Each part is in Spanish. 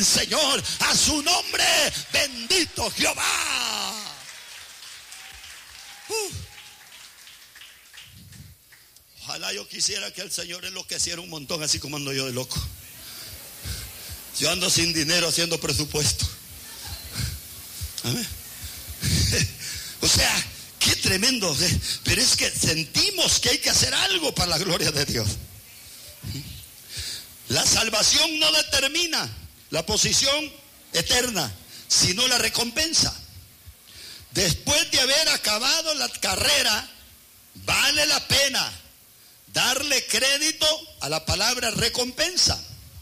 Señor, a su nombre, bendito Jehová. Ojalá yo quisiera que el Señor enloqueciera un montón, así como ando yo de loco. Yo ando sin dinero haciendo presupuesto. ¿Amén? O sea, qué tremendo. Pero es que sentimos que hay que hacer algo para la gloria de Dios. La salvación no determina la posición eterna, sino la recompensa. Después de haber acabado la carrera, vale la pena darle crédito a la palabra recompensa.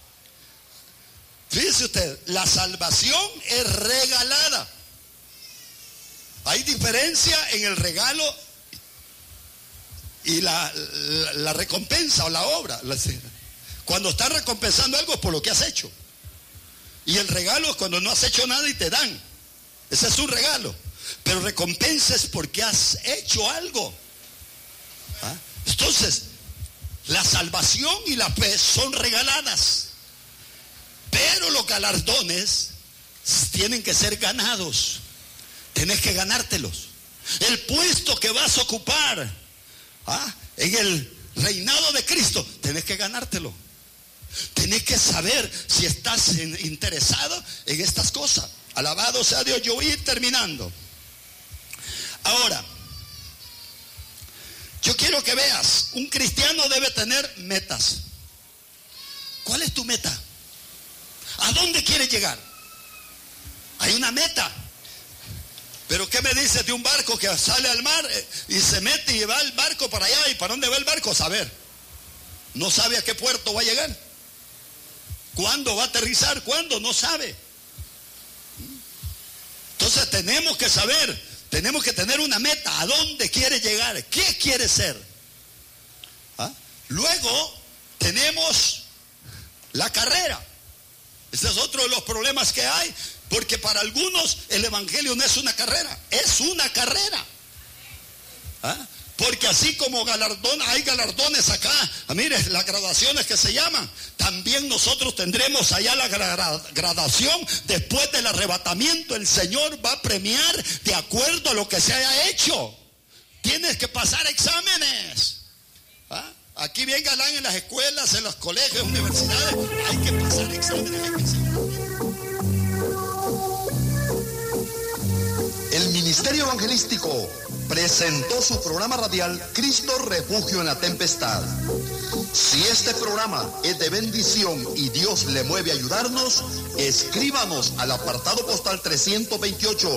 Fíjese usted, la salvación es regalada. Hay diferencia en el regalo y la recompensa o la obra. Cuando estás recompensando algo es por lo que has hecho. Y el regalo es cuando no has hecho nada y te dan. Ese es un regalo. Pero recompensa es porque has hecho algo. ¿Ah? Entonces, la salvación y la fe son regaladas. Pero los galardones tienen que ser ganados. Tenés que ganártelos. El puesto que vas a ocupar en el reinado de Cristo, tenés que ganártelo. Tenés que saber si estás interesado en estas cosas. Alabado sea Dios. Yo voy a ir terminando. Ahora, yo quiero que veas, un cristiano debe tener metas. ¿Cuál es tu meta? ¿A dónde quieres llegar? Hay una meta. Pero ¿qué me dices de un barco que sale al mar y se mete y va el barco para allá? ¿Y para dónde va el barco? Saber. No sabe a qué puerto va a llegar. ¿Cuándo va a aterrizar? ¿Cuándo? No sabe. Entonces tenemos que saber, tenemos que tener una meta. ¿A dónde quiere llegar? ¿Qué quiere ser? Luego tenemos la carrera. Ese es otro de los problemas que hay, porque para algunos el evangelio no es una carrera, es una carrera. Porque así como hay galardones acá, mire, las graduaciones que se llaman, también nosotros tendremos allá la graduación. Después del arrebatamiento, el Señor va a premiar de acuerdo a lo que se haya hecho. Tienes que pasar exámenes. Aquí bien galán en las escuelas, en los colegios, universidades, hay que pasar exámenes. El Ministerio Evangelístico presentó su programa radial Cristo Refugio en la Tempestad. Si este programa es de bendición y Dios le mueve a ayudarnos, escríbanos al apartado postal 328,